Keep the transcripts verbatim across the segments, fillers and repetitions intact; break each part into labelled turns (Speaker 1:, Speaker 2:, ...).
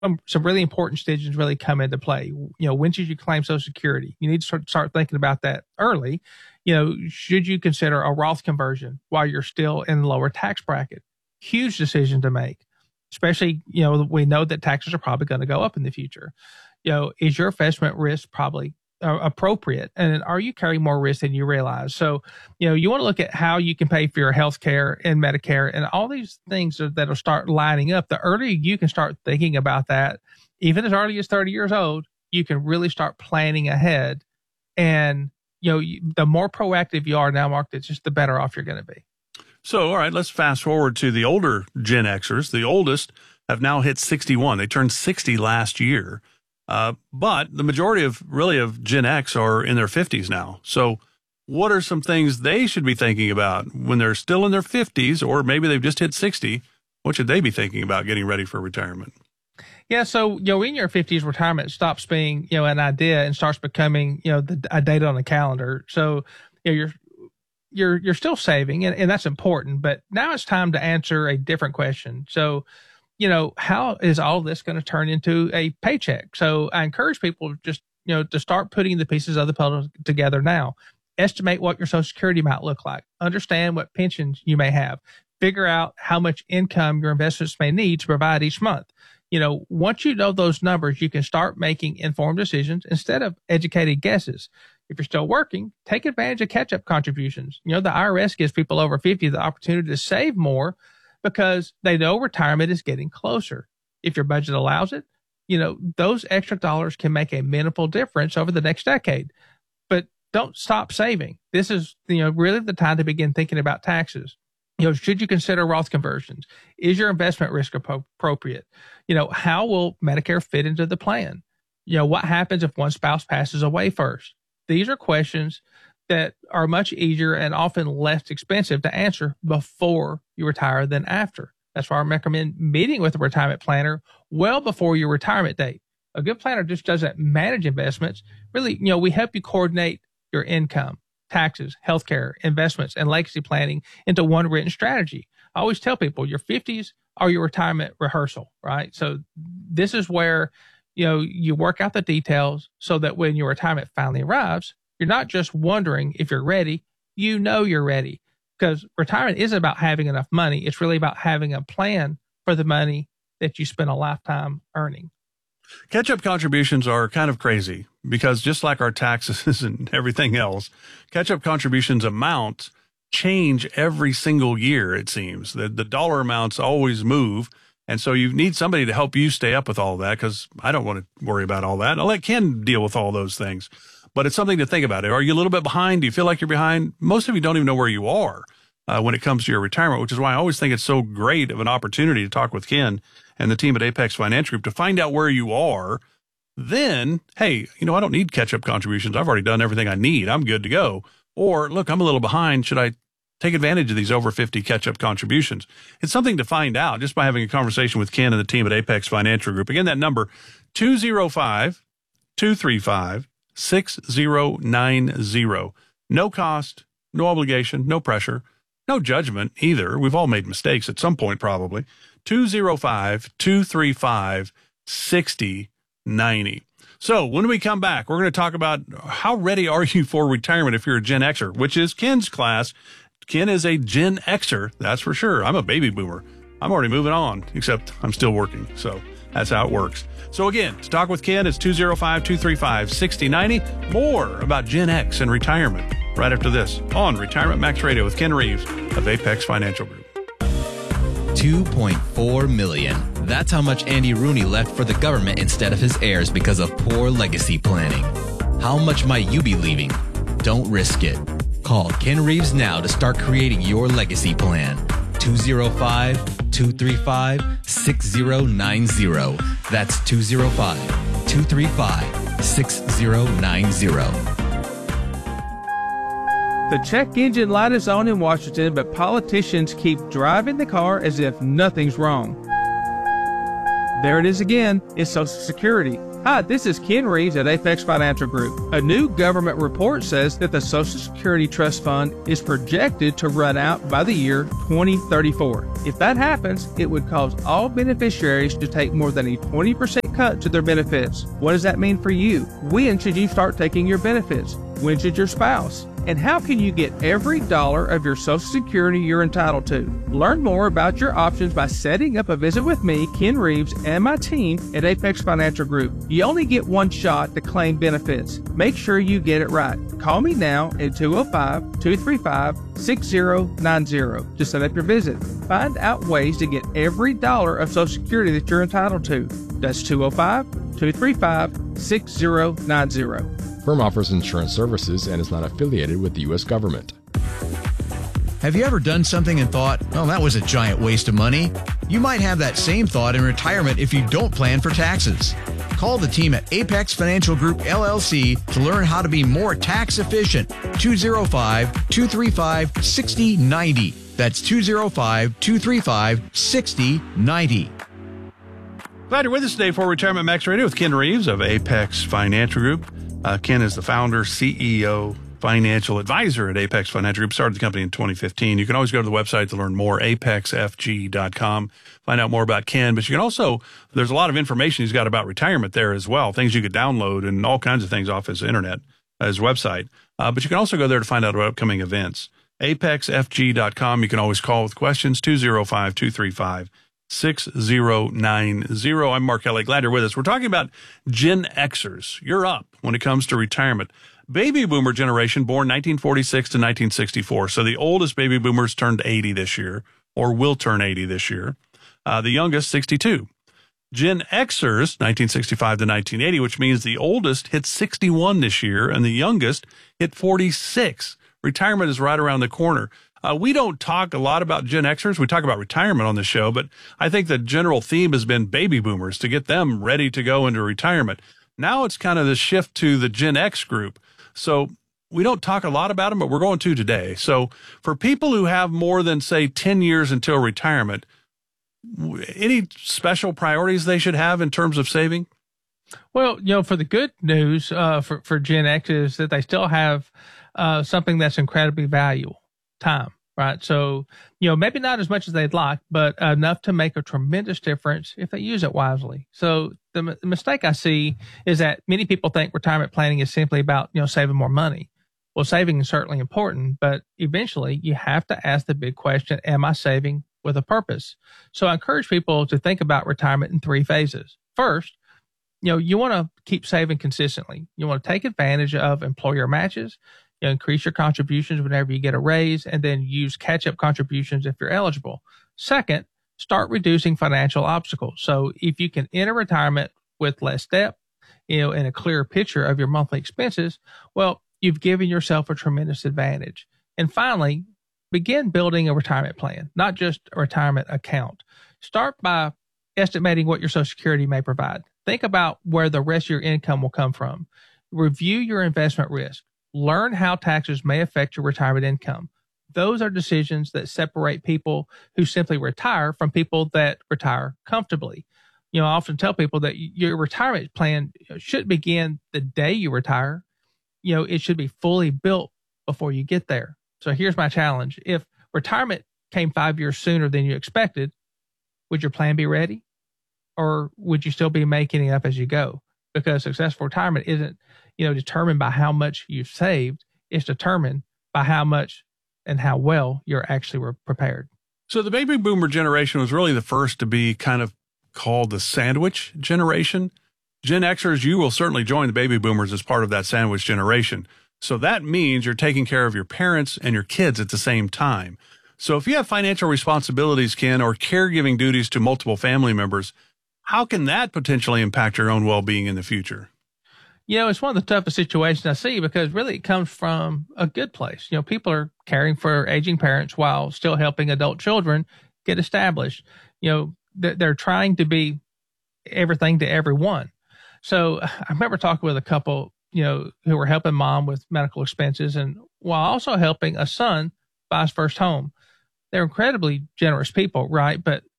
Speaker 1: um, some really important decisions really come into play. You know, when should you claim Social Security? You need to start, start thinking about that early. You know, should you consider a Roth conversion while you're still in the lower tax bracket? Huge decision to make, especially, you know, we know that taxes are probably going to go up in the future. You know, is your investment risk probably uh, appropriate? And are you carrying more risk than you realize? So, you know, you want to look at how you can pay for your health care and Medicare and all these things that'll start lining up. The earlier you can start thinking about that, even as early as thirty years old, you can really start planning ahead. And, you know, you, the more proactive you are now, Mark, it's just the better off you're going to be.
Speaker 2: So, all right, let's fast forward to the older Gen Xers. The oldest have now hit sixty-one. They turned sixty last year. Uh, but the majority of really of Gen X are in their fifties now. So what are some things they should be thinking about when they're still in their fifties, or maybe they've just hit sixty? What should they be thinking about getting ready for retirement?
Speaker 1: Yeah, so, you know, in your fifties, retirement stops being, you know, an idea and starts becoming, you know, the, a date on the calendar. So, you know, you're you're you're still saving, and, and that's important, but now it's time to answer a different question. So, you know, how is all this going to turn into a paycheck? So I encourage people just, you know, to start putting the pieces of the puzzle together now. Estimate what your Social Security might look like. Understand what pensions you may have. Figure out how much income your investments may need to provide each month. You know, once you know those numbers, you can start making informed decisions instead of educated guesses. If you're still working, take advantage of catch-up contributions. You know, the I R S gives people over fifty the opportunity to save more because they know retirement is getting closer. If your budget allows it, you know, those extra dollars can make a meaningful difference over the next decade. But don't stop saving. This is, you know, really the time to begin thinking about taxes. You know, should you consider Roth conversions? Is your investment risk appropriate? You know, how will Medicare fit into the plan? You know, what happens if one spouse passes away first? These are questions that are much easier and often less expensive to answer before you retire than after. That's why I recommend meeting with a retirement planner well before your retirement date. A good planner just doesn't manage investments. Really, you know, we help you coordinate your income, taxes, healthcare, investments, and legacy planning into one written strategy. I always tell people your fifties are your retirement rehearsal, right? So this is where, you know, you work out the details so that when your retirement finally arrives, you're not just wondering if you're ready, you know you're ready. Because retirement isn't about having enough money. It's really about having a plan for the money that you spend a lifetime earning.
Speaker 2: Catch-up contributions are kind of crazy because just like our taxes and everything else, catch-up contributions amounts change every single year, it seems. The, the dollar amounts always move. And so you need somebody to help you stay up with all that because I don't want to worry about all that. I'll let Ken deal with all those things. But it's something to think about. Are you a little bit behind? Do you feel like you're behind? Most of you don't even know where you are uh, when it comes to your retirement, which is why I always think it's so great of an opportunity to talk with Ken and the team at Apex Financial Group to find out where you are. Then, hey, you know, I don't need catch-up contributions. I've already done everything I need. I'm good to go. Or, look, I'm a little behind. Should I take advantage of these over fifty catch-up contributions? It's something to find out just by having a conversation with Ken and the team at Apex Financial Group. Again, that number, two oh five, two three five, six oh nine oh. No cost, no obligation, no pressure, no judgment either. We've all made mistakes at some point probably. two oh five, two three five, six oh nine oh. So when we come back, we're going to talk about how ready are you for retirement if you're a Gen Xer, which is Ken's class. Ken is a Gen Xer, that's for sure. I'm a baby boomer. I'm already moving on, except I'm still working. So that's how it works. So again, to talk with Ken, it's two oh five, two three five, six oh nine oh. More about Gen X and retirement right after this on Retirement Max Radio with Ken Reeves of Apex Financial Group.
Speaker 3: two point four million dollars. That's how much Andy Rooney left for the government instead of his heirs because of poor legacy planning. How much might you be leaving? Don't risk it. Call Ken Reeves now to start creating your legacy plan. two oh five, two three five, six oh nine oh. That's two oh five, two three five, six oh nine oh.
Speaker 4: The check engine light is on in Washington, but politicians keep driving the car as if nothing's wrong. There it is again. It's Social Security. Hi, this is Ken Reeves at Apex Financial Group. A new government report says that the Social Security Trust Fund is projected to run out by the year twenty thirty-four. If that happens, it would cause all beneficiaries to take more than a twenty percent cut to their benefits. What does that mean for you? When should you start taking your benefits? When should your spouse? And how can you get every dollar of your Social Security you're entitled to? Learn more about your options by setting up a visit with me, Ken Reeves, and my team at Apex Financial Group. You only get one shot to claim benefits. Make sure you get it right. Call me now at two oh five, two three five, six oh nine oh to set up your visit. Find out ways to get every dollar of Social Security that you're entitled to. That's two oh five, two three five, six oh nine oh.
Speaker 5: Firm offers insurance services and is not affiliated with the U S government.
Speaker 6: Have you ever done something and thought, oh, that was a giant waste of money? You might have that same thought in retirement if you don't plan for taxes. Call the team at Apex Financial Group, L L C to learn how to be more tax efficient. two oh five, two three five, six oh nine oh. That's two oh five, two three five, six oh nine oh.
Speaker 2: Glad you're with us today for Retirement Max Radio with Ken Reeves of Apex Financial Group. Uh, Ken is the founder, C E O, financial advisor at Apex Financial Group. Started the company in twenty fifteen. You can always go to the website to learn more, apex f g dot com. Find out more about Ken. But you can also, there's a lot of information he's got about retirement there as well, things you could download and all kinds of things off his internet, uh, his website. Uh, but you can also go there to find out about upcoming events. apex f g dot com. You can always call with questions, two oh five, two three five, six oh nine oh. I'm Mark Kelly. Glad you're with us. We're talking about Gen Xers. You're up when it comes to retirement. Baby boomer generation born nineteen forty-six to nineteen sixty-four. So the oldest baby boomers turned eighty this year or will turn eighty this year. Uh, the youngest, sixty-two. Gen Xers, nineteen sixty-five to nineteen eighty, which means the oldest hit sixty-one this year and the youngest hit forty-six. Retirement is right around the corner. Uh, we don't talk a lot about Gen Xers. We talk about retirement on the show, but I think the general theme has been baby boomers to get them ready to go into retirement. Now it's kind of the shift to the Gen X group. So we don't talk a lot about them, but we're going to today. So for people who have more than, say, ten years until retirement, any special priorities they should have in terms of saving?
Speaker 1: Well, you know, for the good news uh, for, for Gen X is that they still have uh, something that's incredibly valuable. Time, right? So, you know, maybe not as much as they'd like, but enough to make a tremendous difference if they use it wisely. So the, the mistake I see is that many people think retirement planning is simply about, you know, saving more money. Well, saving is certainly important, but eventually you have to ask the big question, am I saving with a purpose? So I encourage people to think about retirement in three phases. First, you know, you want to keep saving consistently. You want to take advantage of employer matches. You know, increase your contributions whenever you get a raise, and then use catch-up contributions if you're eligible. Second, start reducing financial obstacles. So if you can enter retirement with less debt, you know, and a clearer picture of your monthly expenses, well, you've given yourself a tremendous advantage. And finally, begin building a retirement plan, not just a retirement account. Start by estimating what your Social Security may provide. Think about where the rest of your income will come from. Review your investment risk. Learn how taxes may affect your retirement income. Those are decisions that separate people who simply retire from people that retire comfortably. You know, I often tell people that your retirement plan should begin the day you retire. You know, it should be fully built before you get there. So here's my challenge. If retirement came five years sooner than you expected, would your plan be ready? Or would you still be making it up as you go? Because successful retirement isn't, you know, determined by how much you've saved. It's determined by how much and how well you're actually prepared.
Speaker 2: So the baby boomer generation was really the first to be kind of called the sandwich generation. Gen Xers, you will certainly join the baby boomers as part of that sandwich generation. So that means you're taking care of your parents and your kids at the same time. So if you have financial responsibilities, Ken, or caregiving duties to multiple family members, how can that potentially impact your own well-being in the future?
Speaker 1: You know, it's one of the toughest situations I see because really it comes from a good place. You know, people are caring for aging parents while still helping adult children get established. You know, they're, they're trying to be everything to everyone. So I remember talking with a couple, you know, who were helping mom with medical expenses and while also helping a son buy his first home. They're incredibly generous people, right? But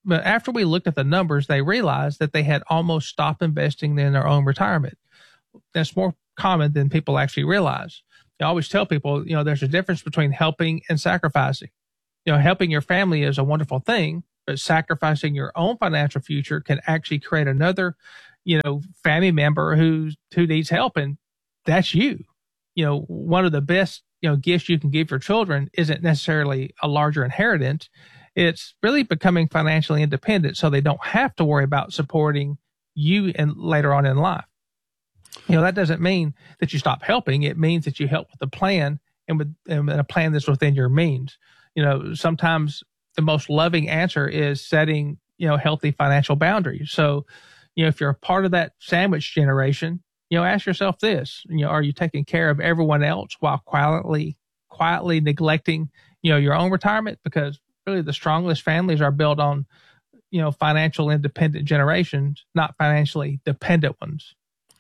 Speaker 1: But after we looked at the numbers, they realized that they had almost stopped investing in their own retirement. That's more common than people actually realize. I always tell people, you know, there's a difference between helping and sacrificing. You know, helping your family is a wonderful thing, but sacrificing your own financial future can actually create another, you know, family member who's, who needs help. And that's you. You know, one of the best, you know, gifts you can give your children isn't necessarily a larger inheritance. It's really becoming financially independent so they don't have to worry about supporting you and later on in life. You know, that doesn't mean that you stop helping. It means that you help with a plan and with and a plan that's within your means. You know, sometimes the most loving answer is setting, you know, healthy financial boundaries. So, you know, if you're a part of that sandwich generation, you know, ask yourself this, you know, are you taking care of everyone else while quietly, quietly neglecting, you know, your own retirement? Because really the strongest families are built on, you know, financial independent generations, not financially dependent ones.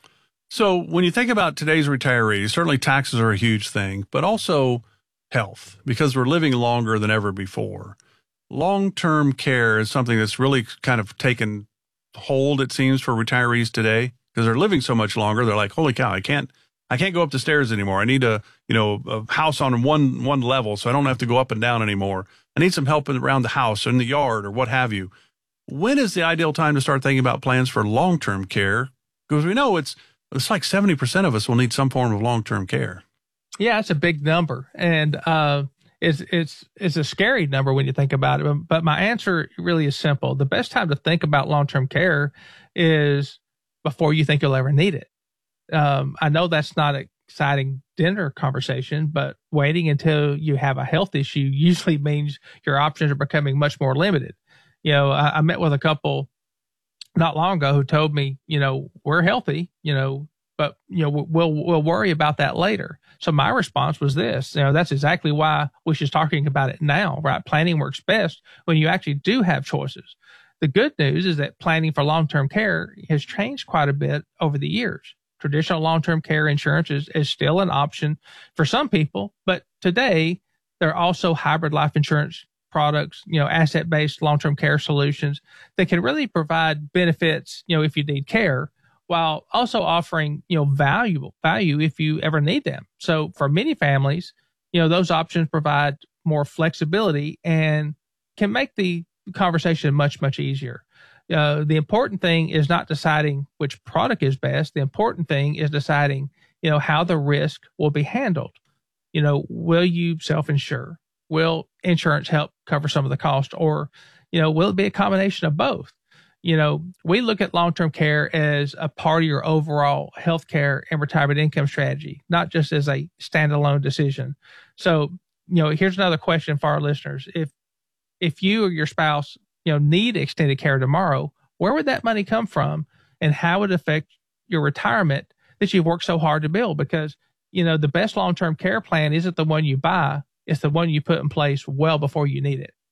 Speaker 2: So when you think about today's retirees, certainly taxes are a huge thing, but also health, because we're living longer than ever before. Long-term care is something that's really kind of taken hold, it seems, for retirees today, because they're living so much longer. They're like, holy cow, I can't, I can't go up the stairs anymore. I need a, you know, a house on one, one level, so I don't have to go up and down anymore. I need some help around the house or in the yard or what have you. When is the ideal time to start thinking about plans for long-term care? Because we know it's, it's like seventy percent of us will need some form of long-term care.
Speaker 1: Yeah, it's a big number. And, uh, it's, it's, it's a scary number when you think about it. But my answer really is simple. The best time to think about long-term care is before you think you'll ever need it. Um, I know that's not an exciting dinner conversation, but waiting until you have a health issue usually means your options are becoming much more limited. You know, I, I met with a couple not long ago who told me, you know, we're healthy, you know, but, you know, we'll, we'll worry about that later. So my response was this, you know, that's exactly why we should start talking about it now, right? Planning works best when you actually do have choices. The good news is that planning for long-term care has changed quite a bit over the years. Traditional long-term care insurance is, is still an option for some people, but today there are also hybrid life insurance products, you know, asset-based long-term care solutions that can really provide benefits, you know, if you need care, while also offering, you know, valuable value if you ever need them. So for many families, you know, those options provide more flexibility and can make the conversation much, much easier. Uh, the important thing is not deciding which product is best. The important thing is deciding, you know, how the risk will be handled. You know, will you self-insure? Will insurance help cover some of the cost? Or, you know, will it be a combination of both? You know, we look at long-term care as a part of your overall healthcare and retirement income strategy, not just as a standalone decision. So, you know, here's another question for our listeners. If, if you or your spouse, you know, need extended care tomorrow, where would that money come from and how would it affect your retirement that you've worked so hard to build? Because, you know, the best long-term care plan isn't the one you buy. It's the one you put in place well before you need it.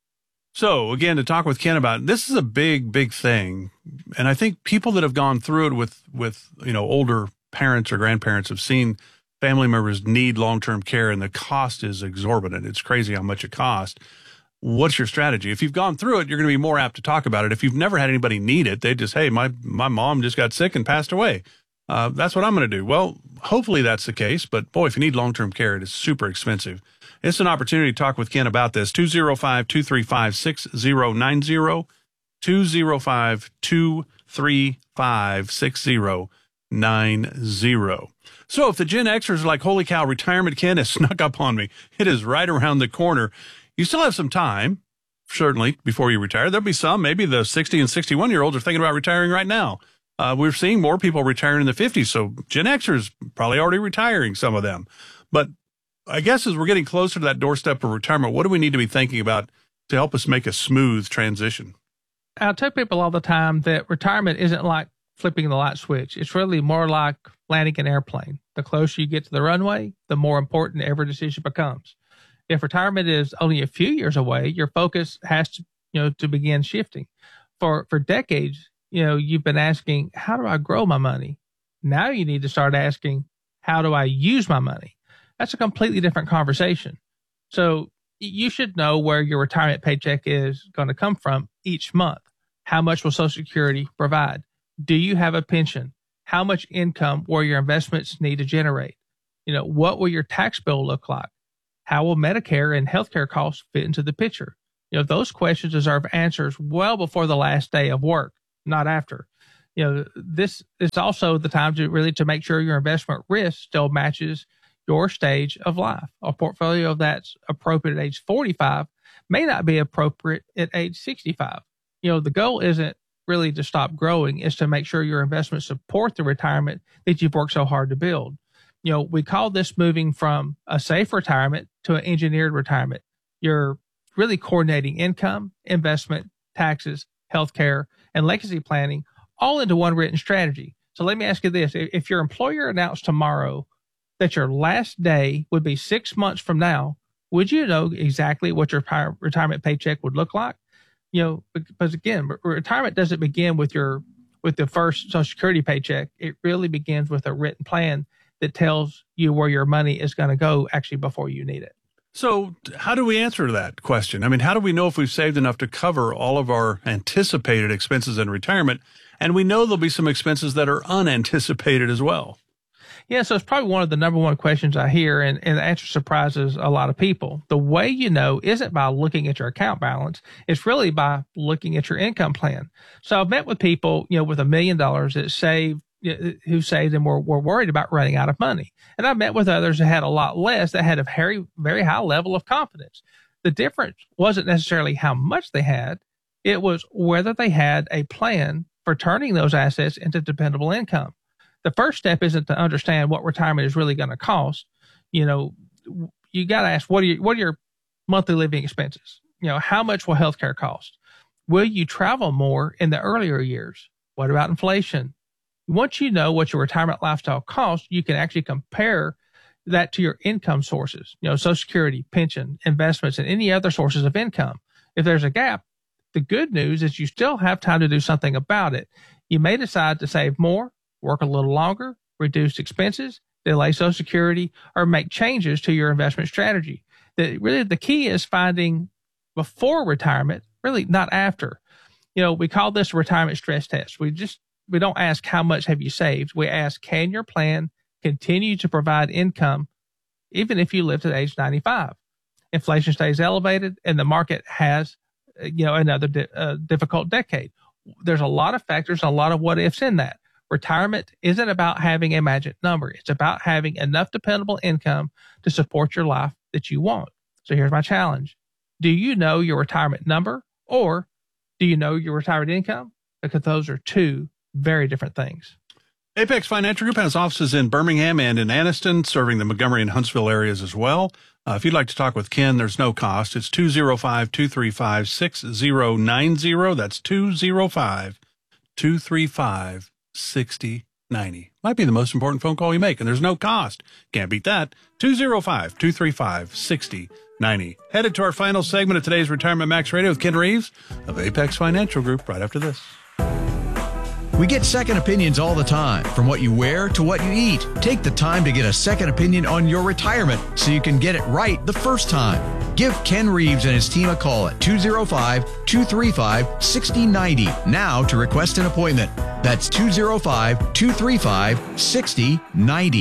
Speaker 2: So again, to talk with Ken about, this is a big, big thing. And I think people that have gone through it with, with, you know, older parents or grandparents have seen family members need long-term care and the cost is exorbitant. It's crazy how much it costs. What's your strategy? If you've gone through it, you're going to be more apt to talk about it. If you've never had anybody need it, they just, hey, my, my mom just got sick and passed away. Uh, that's what I'm going to do. Well, hopefully that's the case. But boy, if you need long-term care, it is super expensive. It's an opportunity to talk with Ken about this. two oh five, two three five, six oh nine oh, two oh five, two three five, six oh nine oh. So if the Gen Xers are like, holy cow, retirement, Ken, has snuck up on me. It is right around the corner. You still have some time, certainly, before you retire. There'll be some, maybe the sixty and sixty-one-year-olds are thinking about retiring right now. Uh, we're seeing more people retiring in the fifties, so Gen Xers probably already retiring, some of them. But I guess as we're getting closer to that doorstep of retirement, what do we need to be thinking about to help us make a smooth transition?
Speaker 1: I tell people all the time that retirement isn't like flipping the light switch. It's really more like landing an airplane. The closer you get to the runway, the more important every decision becomes. If retirement is only a few years away, your focus has to, you know, to begin shifting. For for decades, you know, you've been asking, how do I grow my money? Now you need to start asking, how do I use my money? That's a completely different conversation. So you should know where your retirement paycheck is going to come from each month? How much will Social Security provide? Do you have a pension? How much income will your investments need to generate? You know, what will your tax bill look like? How will Medicare and healthcare costs fit into the picture? You know, those questions deserve answers well before the last day of work, not after. You know, this is also the time to really to make sure your investment risk still matches your stage of life. A portfolio that's appropriate at age forty-five may not be appropriate at age sixty-five. You know, the goal isn't really to stop growing, is to make sure your investments support the retirement that you've worked so hard to build. You know, we call this moving from a safe retirement to an engineered retirement. You're really coordinating income, investment, taxes, healthcare, and legacy planning all into one written strategy. So let me ask you this. If your employer announced tomorrow that your last day would be six months from now, would you know exactly what your retirement paycheck would look like? You know, because again, retirement doesn't begin with your, with the first Social Security paycheck. It really begins with a written plan that tells you where your money is going to go actually before you need it.
Speaker 2: So how do we answer that question? I mean, how do we know if we've saved enough to cover all of our anticipated expenses in retirement? And we know there'll be some expenses that are unanticipated as well.
Speaker 1: Yeah, so it's probably one of the number one questions I hear, and, and the answer surprises a lot of people. The way you know isn't by looking at your account balance. It's really by looking at your income plan. So I've met with people, you know, with a million dollars that saved, who saved and were, were worried about running out of money. And I've met with others that had a lot less, that had a very, very high level of confidence. The difference wasn't necessarily how much they had. It was whether they had a plan for turning those assets into dependable income. The first step isn't to understand what retirement is really going to cost. You know, you got to ask, what are your, what are your monthly living expenses? You know, how much will healthcare cost? Will you travel more in the earlier years? What about inflation? Once you know what your retirement lifestyle costs, you can actually compare that to your income sources, you know, Social Security, pension, investments, and any other sources of income. If there's a gap, the good news is you still have time to do something about it. You may decide to save more, work a little longer, reduce expenses, delay Social Security, or make changes to your investment strategy. The, really, the key is finding before retirement, really not after. You know, we call this a retirement stress test. We just, we don't ask how much have you saved. We ask, can your plan continue to provide income even if you live to age ninety-five? Inflation stays elevated and the market has, you know, another di- uh, difficult decade. There's a lot of factors, a lot of what ifs in that. Retirement isn't about having a magic number. It's about having enough dependable income to support your life that you want. So here's my challenge. Do you know your retirement number, or do you know your retirement income? Because those are two very different things.
Speaker 2: Apex Financial Group has offices in Birmingham and in Anniston, serving the Montgomery and Huntsville areas as well. Uh, if you'd like to talk with Ken, there's no cost. It's two oh five, two three five, six oh nine oh. That's two oh five, two three five, six oh nine oh. Might be the most important phone call you make, and there's no cost. Can't beat that. two oh five, two three five, six oh nine oh. Headed to our final segment of today's Retirement Max Radio with Ken Reeves of Apex Financial Group right after this.
Speaker 6: We get second opinions all the time, from what you wear to what you eat. Take the time to get a second opinion on your retirement so you can get it right the first time. Give Ken Reeves and his team a call at two oh five, two three five, six oh nine oh now to request an appointment. That's two oh five, two three five, six oh nine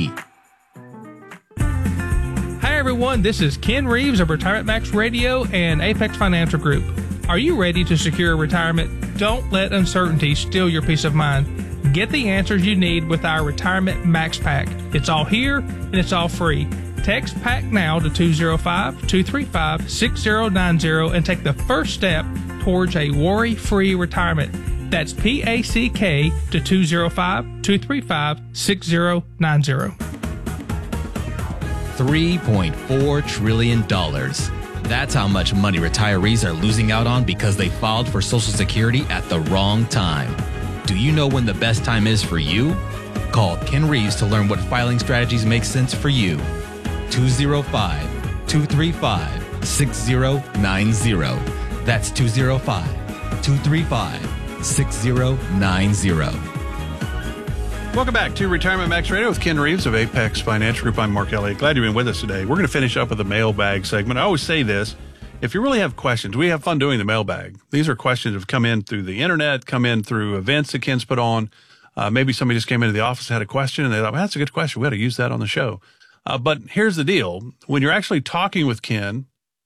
Speaker 6: oh.
Speaker 1: Hi, everyone. This is Ken Reeves of Retirement Max Radio and Apex Financial Group. Are you ready to secure retirement? Don't let uncertainty steal your peace of mind. Get the answers you need with our Retirement Max Pack. It's all here and it's all free. Text PACK now to two oh five, two three five, six oh nine oh and take the first step towards a worry-free retirement. That's P A C K to two oh five, two three five, six oh nine oh.
Speaker 3: three point four trillion dollars. That's how much money retirees are losing out on because they filed for Social Security at the wrong time. Do you know when the best time is for you? Call Ken Reeves to learn what filing strategies make sense for you. two oh five, two three five, six oh nine oh. That's two oh five, two three five, six oh nine oh.
Speaker 2: Welcome back to Retirement Max Radio with Ken Reeves of Apex Financial Group. I'm Mark Elliott. Glad you've been with us today. We're going to finish up with the mailbag segment. I always say this. if you really have questions, we have fun doing the mailbag. These are questions that have come in through the internet, come in through events that Ken's put on. Uh, maybe somebody just came into the office, had a question, and they thought, well, that's a good question. We ought to use that on the show. Uh, but here's the deal. When you're actually talking with Ken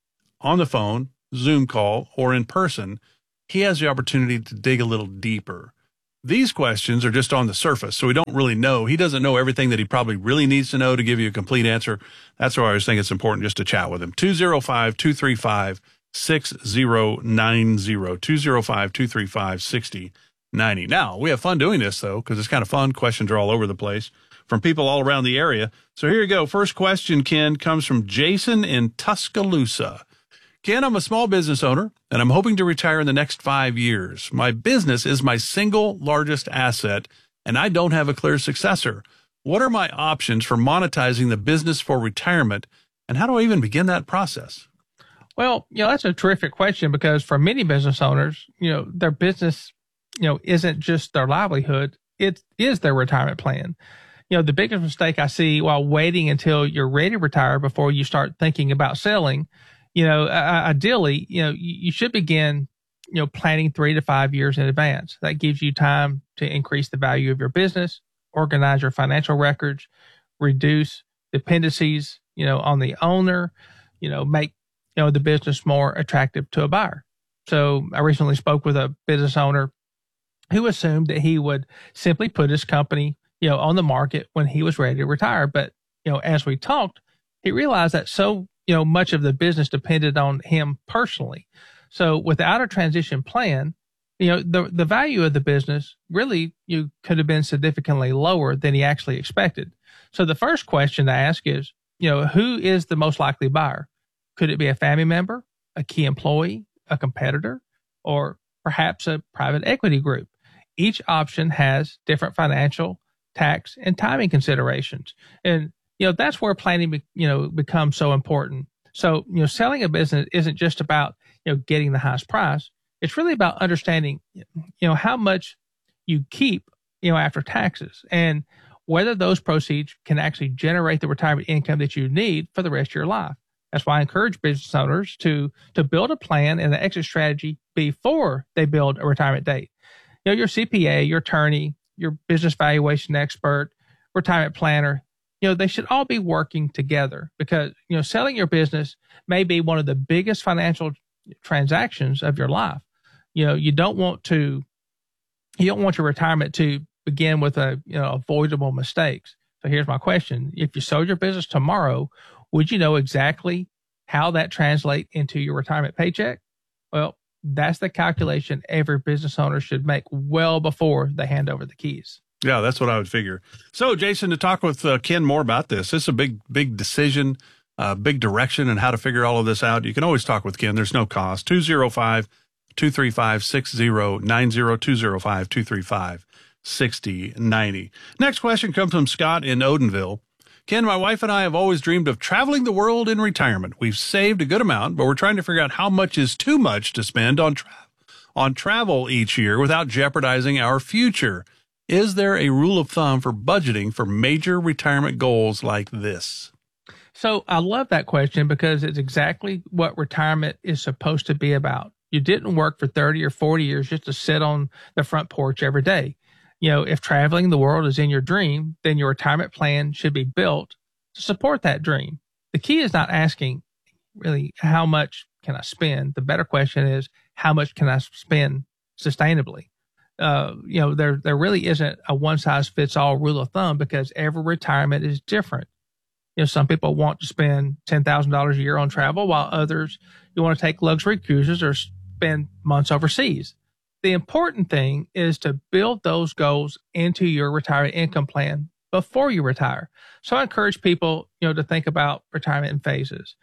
Speaker 2: on the phone, Zoom call, or in person, he has the opportunity to dig a little deeper. These questions are just on the surface, so we don't really know. He doesn't know everything that he probably really needs to know to give you a complete answer. That's why I was thinking it's important just to chat with him. two oh five, two three five, six oh nine oh, two oh five, two three five, six oh nine oh. Now, we have fun doing this, though, because it's kind of fun. Questions are all over the place from people all around the area. So here you go. First question, Ken, comes from Jason in Tuscaloosa. Ken, I'm a small business owner, and I'm hoping to retire in the next five years. My business is my single largest asset, and I don't have a clear successor. What are my options for monetizing the business for retirement, and how do I even begin that process?
Speaker 1: Well, you know, that's a terrific question because for many business owners, you know, their business, you know, isn't just their livelihood. It is their retirement plan. You know, the biggest mistake I see while waiting until you're ready to retire before you start thinking about selling, you know, uh, ideally, you know, you, you should begin, you know, planning three to five years in advance. That gives you time to increase the value of your business, organize your financial records, reduce dependencies, you know, on the owner, you know, make, you know, the business more attractive to a buyer. So I recently spoke with a business owner who assumed that he would simply put his company, you know, on the market when he was ready to retire. But, you know, as we talked, he realized that so you know, much of the business depended on him personally. So without a transition plan, you know, the, the value of the business really you could have been significantly lower than he actually expected. So the first question to ask is, you know, who is the most likely buyer? Could it be a family member, a key employee, a competitor, or perhaps a private equity group? Each option has different financial, tax, and timing considerations. And you know, that's where planning, you know, becomes so important. So, you know, selling a business isn't just about, you know, getting the highest price. It's really about understanding, you know, how much you keep, you know, after taxes and whether those proceeds can actually generate the retirement income that you need for the rest of your life. That's why I encourage business owners to, to build a plan and an exit strategy before they build a retirement date. You know, your C P A, your attorney, your business valuation expert, retirement planner, you know, they should all be working together because, you know, selling your business may be one of the biggest financial transactions of your life. You know, you don't want to, you don't want your retirement to begin with a, you know, avoidable mistakes. So here's my question. If you sold your business tomorrow, would you know exactly how that translates into your retirement paycheck? Well, that's the calculation every business owner should make well before they hand over the keys.
Speaker 2: Yeah, that's what I would figure. So, Jason, to talk with uh, Ken more about this, this is a big, big decision, uh, big direction and how to figure all of this out. You can always talk with Ken. There's no cost. two oh five, two three five, six oh nine oh, two oh five, two three five, six oh nine oh. Next question comes from Scott in Odenville. Ken, my wife and I have always dreamed of traveling the world in retirement. We've saved a good amount, but we're trying to figure out how much is too much to spend on, tra- on travel each year without jeopardizing our future. Is there a rule of thumb for budgeting for major retirement goals like this?
Speaker 1: So I love that question because it's exactly what retirement is supposed to be about. You didn't work for thirty or forty years just to sit on the front porch every day. You know, if traveling the world is in your dream, then your retirement plan should be built to support that dream. The key is not asking really how much can I spend. The better question is how much can I spend sustainably? Uh, you know, there there really isn't a one size fits all rule of thumb because every retirement is different. You know, some people want to spend ten thousand dollars a year on travel, while others you want to take luxury cruises or spend months overseas. The important thing is to build those goals into your retirement income plan before you retire. So I encourage people, you know, to think about retirement in phases.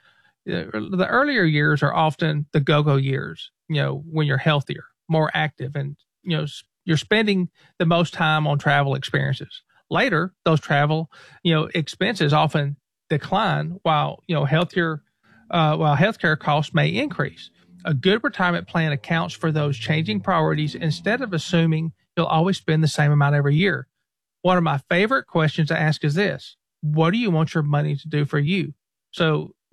Speaker 1: The earlier years are often the go-go years, you know, when you're healthier, more active, and you know, you're spending the most time on travel experiences. Later, those travel, you know, expenses often decline while, you know, healthier, uh, while healthcare costs may increase. A good retirement plan accounts for those changing priorities instead of assuming you'll always spend the same amount every year. One of my favorite questions to ask is this: what do you want your money to do for you? So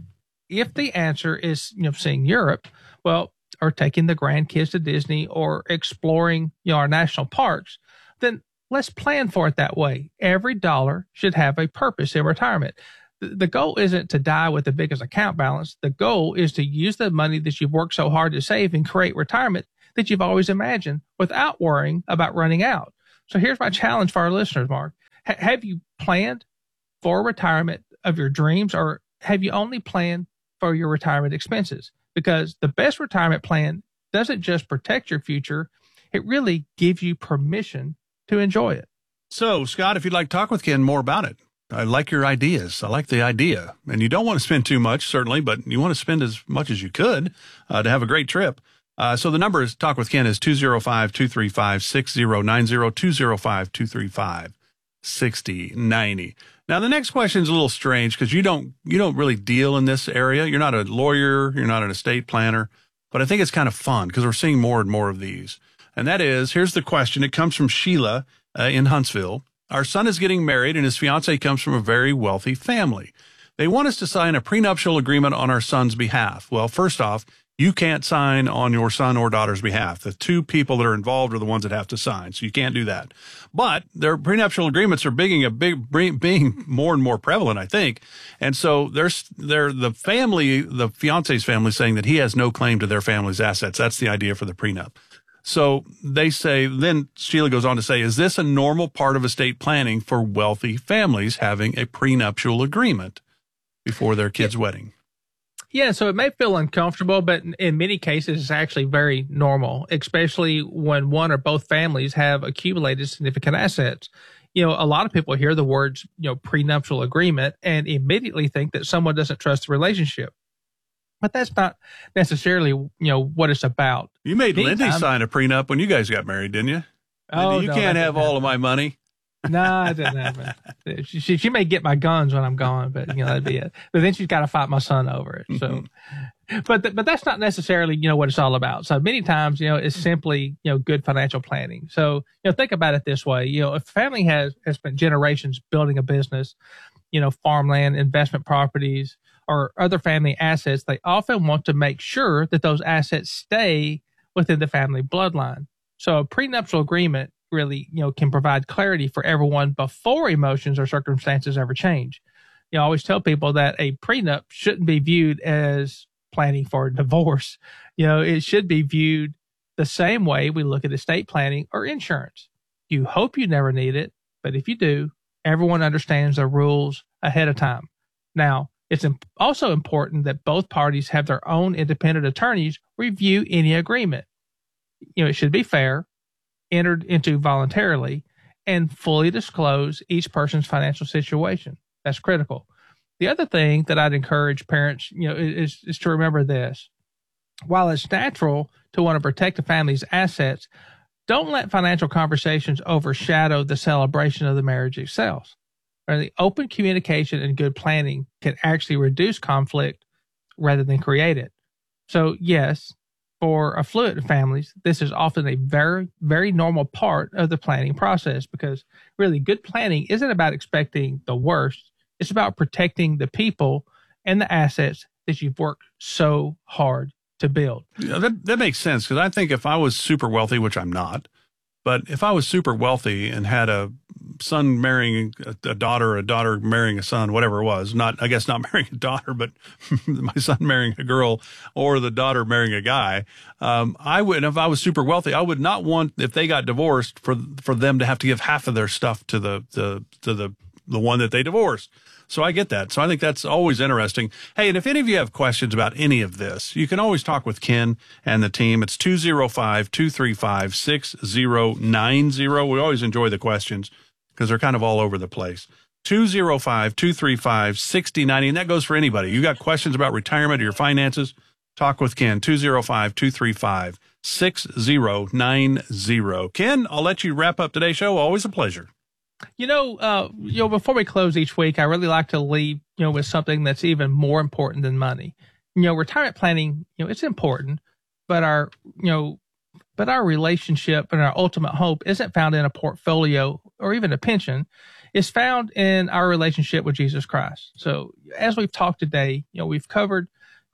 Speaker 1: if the answer is, you know, seeing Europe, well, or taking the grandkids to Disney or exploring, you know, our national parks, then let's plan for it that way. Every dollar should have a purpose in retirement. The goal isn't to die with the biggest account balance. The goal is to use the money that you've worked so hard to save and create retirement that you've always imagined without worrying about running out. So here's my challenge for our listeners, Mark. H- have you planned for retirement of your dreams, or have you only planned for your retirement expenses? Because the best retirement plan doesn't just protect your future, it really gives you permission to enjoy it.
Speaker 2: So, Scott, if you'd like to talk with Ken more about it, I like your ideas. I like the idea. And you don't want to spend too much, certainly, but you want to spend as much as you could uh, to have a great trip. Uh, so the number is talk with Ken is two oh five, two three five, six oh nine oh, two oh five, two three five, six oh nine oh. Now, the next question is a little strange because you don't, you don't really deal in this area. You're not a lawyer. You're not an estate planner, but I think it's kind of fun because we're seeing more and more of these. And that is, here's the question. It comes from Sheila uh, in Huntsville. Our son is getting married and his fiance comes from a very wealthy family. They want us to sign a prenuptial agreement on our son's behalf. Well, first off, you can't sign on your son or daughter's behalf. The two people that are involved are the ones that have to sign, so you can't do that. But their prenuptial agreements are being a big, being more and more prevalent, I think. And so there's, they're the family, the fiance's family, saying that he has no claim to their family's assets. That's the idea for the prenup. So they say, then Sheila goes on to say, is this a normal part of estate planning for wealthy families having a prenuptial agreement before their kid's yeah. wedding?
Speaker 1: Yeah, so it may feel uncomfortable, but in many cases, it's actually very normal, especially when one or both families have accumulated significant assets. You know, a lot of people hear the words, you know, prenuptial agreement and immediately think that someone doesn't trust the relationship. But that's not necessarily, you know, what it's about.
Speaker 2: You made
Speaker 1: Anytime,
Speaker 2: Lindy sign a prenup when you guys got married, didn't you?
Speaker 1: Oh,
Speaker 2: Lindy, you
Speaker 1: no,
Speaker 2: can't have all
Speaker 1: happen.
Speaker 2: of my money.
Speaker 1: No, I didn't happen. She, she, she may get my guns when I'm gone, but, you know, that'd be it. But then she's got to fight my son over it. So, but, th- but that's not necessarily, you know, what it's all about. So many times, you know, it's simply, you know, good financial planning. So, you know, think about it this way. You know, if a family has, has spent generations building a business, you know, farmland, investment properties, or other family assets, they often want to make sure that those assets stay within the family bloodline. So a prenuptial agreement really, you know, can provide clarity for everyone before emotions or circumstances ever change. You know, I always tell people that a prenup shouldn't be viewed as planning for a divorce. You know, it should be viewed the same way we look at estate planning or insurance. You hope you never need it, but if you do, everyone understands the rules ahead of time. Now, it's also important that both parties have their own independent attorneys review any agreement. You know, it should be fair, entered into voluntarily, and fully disclose each person's financial situation. That's critical. The other thing that I'd encourage parents, you know, is, is to remember this. While it's natural to want to protect a family's assets, don't let financial conversations overshadow the celebration of the marriage itself. The open communication and good planning can actually reduce conflict rather than create it. So yes, for affluent families, this is often a very, very normal part of the planning process because really good planning isn't about expecting the worst. It's about protecting the people and the assets that you've worked so hard to build.
Speaker 2: Yeah, that, that makes sense because I think if I was super wealthy, which I'm not, but if I was super wealthy and had a son marrying a, a daughter, a daughter marrying a son, whatever it was, not, I guess not marrying a daughter, but my son marrying a girl or the daughter marrying a guy. Um, I would, if I was super wealthy, I would not want, if they got divorced, for, for them to have to give half of their stuff to the, the, to the, the one that they divorced. So I get that. So I think that's always interesting. Hey, and if any of you have questions about any of this, you can always talk with Ken and the team. It's two oh five, two three five, six oh nine oh. We always enjoy the questions because they're kind of all over the place. two oh five, two three five, six oh nine oh. And that goes for anybody. You got questions about retirement or your finances? Talk with Ken, two oh five, two three five, six oh nine oh. Ken, I'll let you wrap up today's show. Always a pleasure.
Speaker 1: You know, uh, you know, before we close each week, I really like to leave, you know, with something that's even more important than money. You know, retirement planning, you know, it's important, but our, you know, but our relationship and our ultimate hope isn't found in a portfolio or even a pension. It's found in our relationship with Jesus Christ. So as we've talked today, you know, we've covered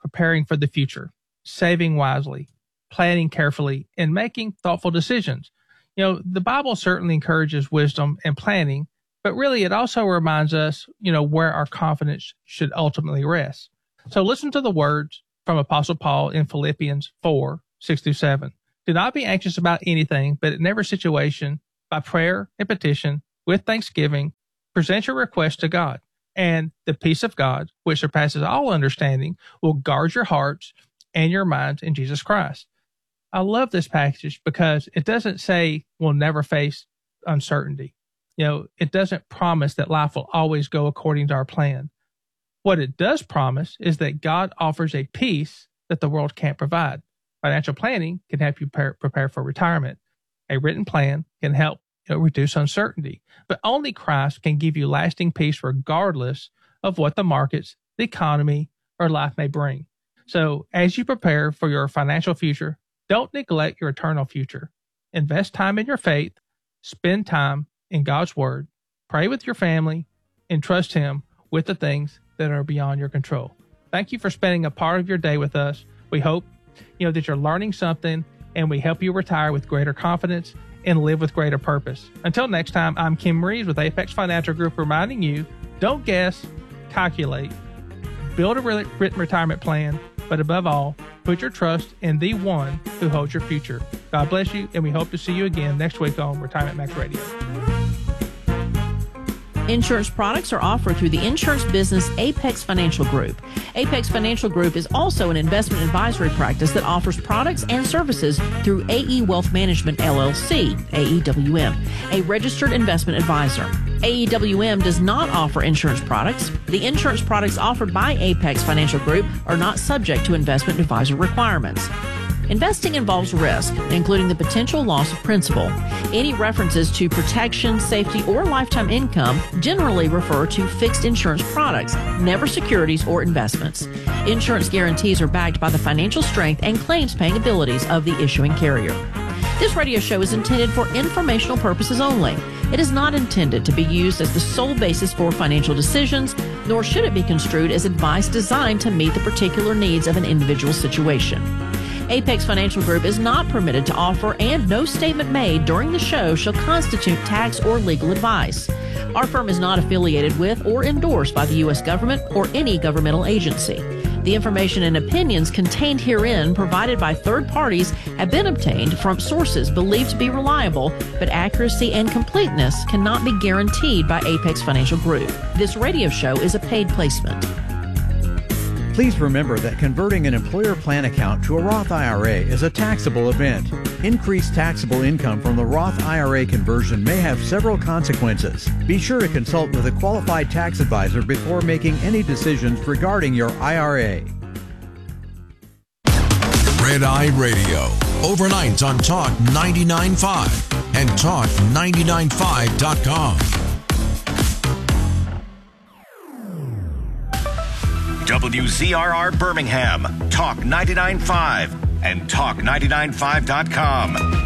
Speaker 1: preparing for the future, saving wisely, planning carefully, and making thoughtful decisions. You know, the Bible certainly encourages wisdom and planning, but really it also reminds us, you know, where our confidence should ultimately rest. So listen to the words from Apostle Paul in Philippians four, six through seven. Do not be anxious about anything, but in every situation, by prayer and petition, with thanksgiving, present your request to God. And the peace of God, which surpasses all understanding, will guard your hearts and your minds in Jesus Christ. I love this passage because it doesn't say we'll never face uncertainty. You know, it doesn't promise that life will always go according to our plan. What it does promise is that God offers a peace that the world can't provide. Financial planning can help you prepare, prepare for retirement. A written plan can help you know, reduce uncertainty. But only Christ can give you lasting peace regardless of what the markets, the economy, or life may bring. So as you prepare for your financial future, don't neglect your eternal future. Invest time in your faith, spend time in God's Word, pray with your family, and trust Him with the things that are beyond your control. Thank you for spending a part of your day with us. We hope you know that you're learning something, and we help you retire with greater confidence and live with greater purpose. Until next time, I'm Kim Reeves with Apex Financial Group reminding you, don't guess, calculate, build a written retirement plan, but above all, put your trust in the one who holds your future. God bless you, and we hope to see you again next week on Retirement Max Radio.
Speaker 7: Insurance products are offered through the insurance business Apex Financial Group. Apex Financial Group is also an investment advisory practice that offers products and services through A E Wealth Management, L L C, A E W M, a registered investment advisor. A E W M does not offer insurance products. The insurance products offered by Apex Financial Group are not subject to investment advisor requirements. Investing involves risk, including the potential loss of principal. Any references to protection, safety, or lifetime income generally refer to fixed insurance products, never securities or investments. Insurance guarantees are backed by the financial strength and claims-paying abilities of the issuing carrier. This radio show is intended for informational purposes only. It is not intended to be used as the sole basis for financial decisions, nor should it be construed as advice designed to meet the particular needs of an individual situation. Apex Financial Group is not permitted to offer, and no statement made during the show shall constitute tax or legal advice. Our firm is not affiliated with or endorsed by the U S government or any governmental agency. The information and opinions contained herein provided by third parties have been obtained from sources believed to be reliable, but accuracy and completeness cannot be guaranteed by Apex Financial Group. This radio show is a paid placement.
Speaker 8: Please remember that converting an employer plan account to a Roth I R A is a taxable event. Increased taxable income from the Roth I R A conversion may have several consequences. Be sure to consult with a qualified tax advisor before making any decisions regarding your I R A.
Speaker 9: Red Eye Radio, overnight on Talk ninety-nine point five and talk ninety-nine five dot com.
Speaker 10: W Z R R Birmingham, Talk ninety-nine point five and talk ninety-nine five dot com.